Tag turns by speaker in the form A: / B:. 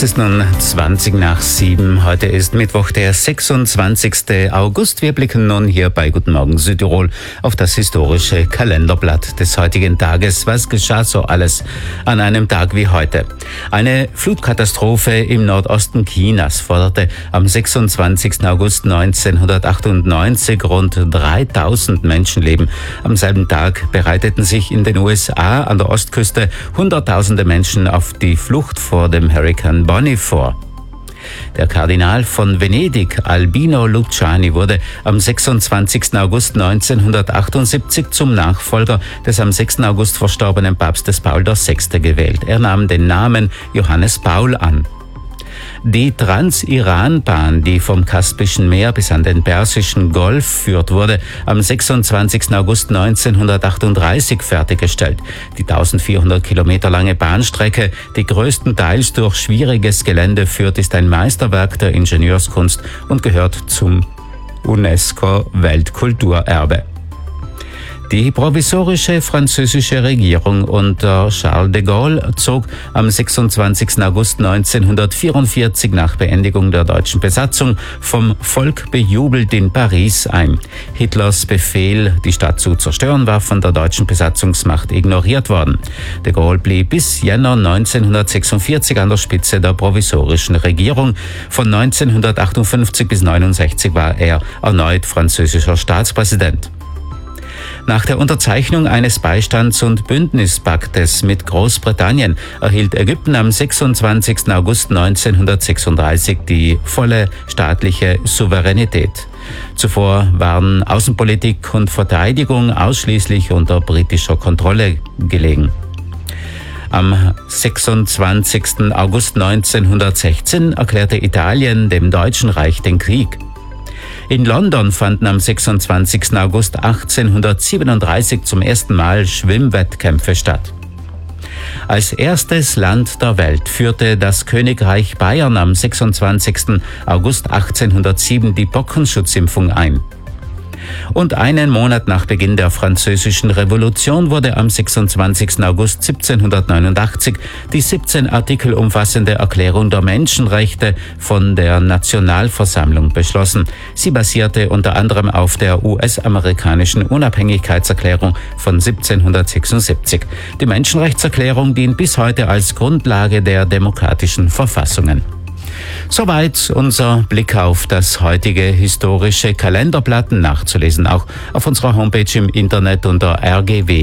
A: ist nun 7:20. Heute ist Mittwoch, der 26. August. Wir blicken nun hier bei Guten Morgen Südtirol auf das historische Kalenderblatt des heutigen Tages. Was geschah so alles an einem Tag wie heute? Eine Flutkatastrophe im Nordosten Chinas forderte am 26. August 1998 rund 3000 Menschenleben. Am selben Tag bereiteten sich in den USA an der Ostküste Hunderttausende Menschen auf die Flucht vor dem Hurrikan Bonnie vor. Der Kardinal von Venedig, Albino Luciani, wurde am 26. August 1978 zum Nachfolger des am 6. August verstorbenen Papstes Paul VI. Gewählt. Er nahm den Namen Johannes Paul an. Die Trans-Iran-Bahn, die vom Kaspischen Meer bis an den Persischen Golf führt, wurde am 26. August 1938 fertiggestellt. Die 1400 Kilometer lange Bahnstrecke, die größtenteils durch schwieriges Gelände führt, ist ein Meisterwerk der Ingenieurskunst und gehört zum UNESCO-Weltkulturerbe. Die provisorische französische Regierung unter Charles de Gaulle zog am 26. August 1944 nach Beendigung der deutschen Besatzung vom Volk bejubelt in Paris ein. Hitlers Befehl, die Stadt zu zerstören, war von der deutschen Besatzungsmacht ignoriert worden. De Gaulle blieb bis Jänner 1946 an der Spitze der provisorischen Regierung. Von 1958 bis 1969 war er erneut französischer Staatspräsident. Nach der Unterzeichnung eines Beistands- und Bündnispaktes mit Großbritannien erhielt Ägypten am 26. August 1936 die volle staatliche Souveränität. Zuvor waren Außenpolitik und Verteidigung ausschließlich unter britischer Kontrolle gelegen. Am 26. August 1916 erklärte Italien dem Deutschen Reich den Krieg. In London fanden am 26. August 1837 zum ersten Mal Schwimmwettkämpfe statt. Als erstes Land der Welt führte das Königreich Bayern am 26. August 1807 die Pockenschutzimpfung ein. Und einen Monat nach Beginn der Französischen Revolution wurde am 26. August 1789 die 17 Artikel umfassende Erklärung der Menschenrechte von der Nationalversammlung beschlossen. Sie basierte unter anderem auf der US-amerikanischen Unabhängigkeitserklärung von 1776. Die Menschenrechtserklärung dient bis heute als Grundlage der demokratischen Verfassungen. Soweit unser Blick auf das heutige historische Kalenderblatt, nachzulesen auch auf unserer Homepage im Internet unter rgw.at.